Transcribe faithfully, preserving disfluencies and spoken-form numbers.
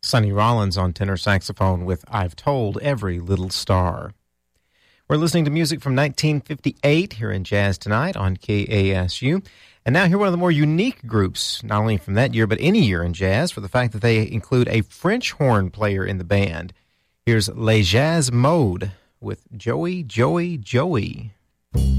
Sonny Rollins on tenor saxophone with I've Told Every Little Star. We're listening to music from nineteen fifty-eight here in Jazz Tonight on K A S U. And now here one of the more unique groups, not only from that year, but any year in jazz, for the fact that they include a French horn player in the band. Here's Les Jazz Mode with Joey, Joey, Joey.